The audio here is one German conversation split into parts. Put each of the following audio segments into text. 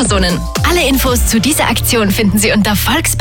Privatpersonen. Alle Infos zu dieser Aktion finden Sie unter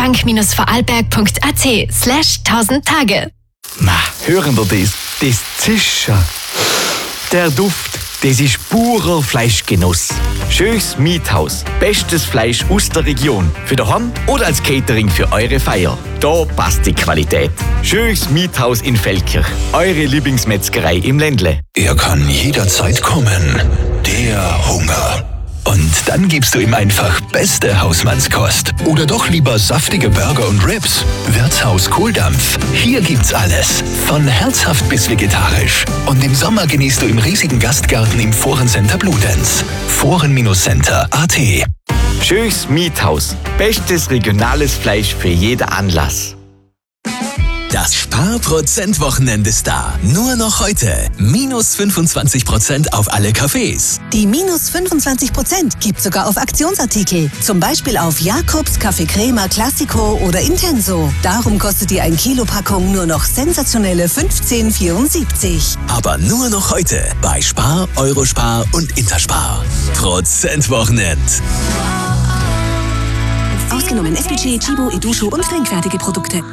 volksbank-vorarlberg.at/1000 Tage. Ma, hören wir das? Das Zischen. Der Duft, das ist purer Fleischgenuss. Schönes Miethaus. Bestes Fleisch aus der Region. Für daheim oder als Catering für eure Feier. Da passt die Qualität. Schönes Miethaus in Feldkirch. Eure Lieblingsmetzgerei im Ländle. Er kann jederzeit kommen. Der Hunger. Und dann gibst du ihm einfach beste Hausmannskost. Oder doch lieber saftige Burger und Ribs. Wirtshaus Kohldampf. Hier gibt's alles. Von herzhaft bis vegetarisch. Und im Sommer genießt du im riesigen Gastgarten im Forencenter Bludenz. Foren-Center.at. Schönes Miethaus. Bestes regionales Fleisch für jeden Anlass. Das Sparprozent-Wochenende ist da. Nur noch heute. Minus 25% auf alle Cafés. Die minus 25% gibt sogar auf Aktionsartikel. Zum Beispiel auf Jakobs, Kaffee Crema, Classico oder Intenso. Darum kostet die 1 Kilo Packung nur noch sensationelle 15,74. Aber nur noch heute bei Spar, Eurospar und Interspar. Prozentwochenend. Ausgenommen SPC, Chibo, Edusho und trinkfertige Produkte.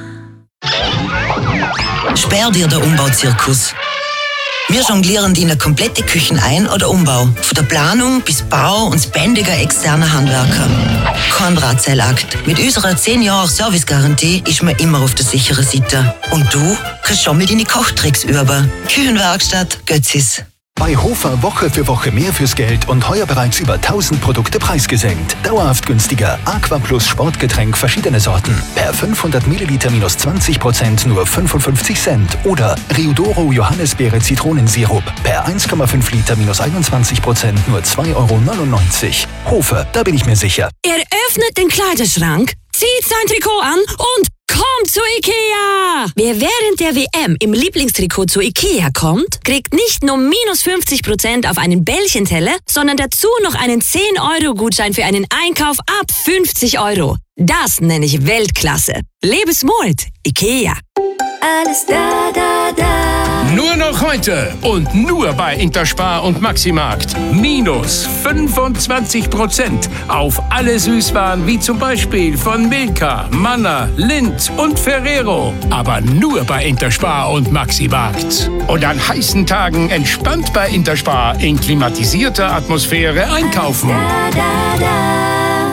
Sperr dir der Umbauzirkus. Wir jonglieren dir eine komplette Küchen ein- oder Umbau. Von der Planung bis Bau und bändiger externer Handwerker. Kein Drahtseilakt. Mit unserer 10 Jahre Servicegarantie ist man immer auf der sicheren Seite. Und du kannst schon mit deine Kochtricks üben. Küchenwerkstatt Götzis. Bei Hofer Woche für Woche mehr fürs Geld und heuer bereits über 1000 Produkte preisgesenkt. Dauerhaft günstiger. Aqua Plus Sportgetränk verschiedene Sorten. Per 500 Milliliter minus 20% nur 55 Cent. Oder Riodoro Johannisbeere Zitronensirup. Per 1,5 Liter minus 21% nur 2,99 €. Hofer, da bin ich mir sicher. Er öffnet den Kleiderschrank, zieht sein Trikot an und kommt zu Ikea! Wer während der WM im Lieblingstrikot zu Ikea kommt, kriegt nicht nur minus 50% auf einen Bällchenteller, sondern dazu noch einen 10-Euro-Gutschein für einen Einkauf ab 50 €. Das nenne ich Weltklasse. Lebe smart, Ikea. Alles da, da, da. Nur noch heute und nur bei Interspar und Maximarkt. Minus 25% auf alle Süßwaren wie zum Beispiel von Milka, Manna, Lindt und Ferrero. Aber nur bei Interspar und Maximarkt. Und an heißen Tagen entspannt bei Interspar in klimatisierter Atmosphäre einkaufen. Da, da, da.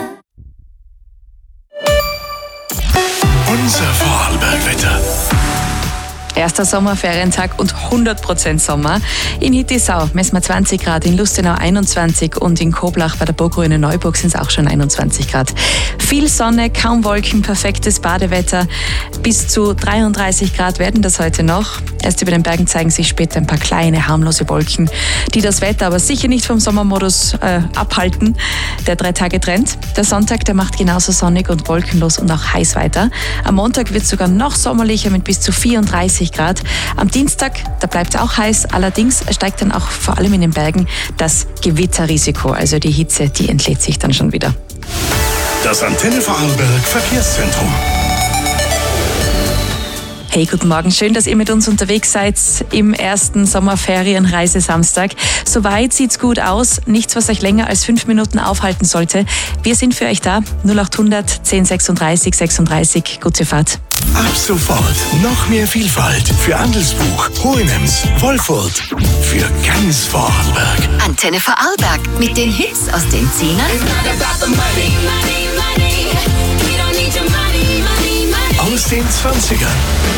Unser Vorarlbergwetter. Erster Sommerferientag und 100% Sommer. In Hittisau messen wir 20 Grad, in Lustenau 21 und in Koblach bei der Burgruine in Neuburg sind es auch schon 21 Grad. Viel Sonne, kaum Wolken, perfektes Badewetter. Bis zu 33 Grad werden das heute noch. Erst über den Bergen zeigen sich später ein paar kleine, harmlose Wolken, die das Wetter aber sicher nicht vom Sommermodus abhalten. Der 3-Tage-Trend. Der Sonntag, der macht genauso sonnig und wolkenlos und auch heiß weiter. Am Montag wird es sogar noch sommerlicher mit bis zu 34 Grad. Am Dienstag, da bleibt es auch heiß, allerdings steigt dann auch vor allem in den Bergen das Gewitterrisiko. Also die Hitze, die entlädt sich dann schon wieder. Das Antenne Vorarlberg Verkehrszentrum. Hey, guten Morgen. Schön, dass ihr mit uns unterwegs seid im ersten Sommerferienreisesamstag. Soweit sieht's gut aus. Nichts, was euch länger als 5 Minuten aufhalten sollte. Wir sind für euch da. 0800 10 36 36. Gute Fahrt. Ab sofort noch mehr Vielfalt für Andelsbuch, Hohenems, Wolfurt, für ganz Vorarlberg. Antenne Vorarlberg mit den Hits aus den 10ern, Aus den 20ern.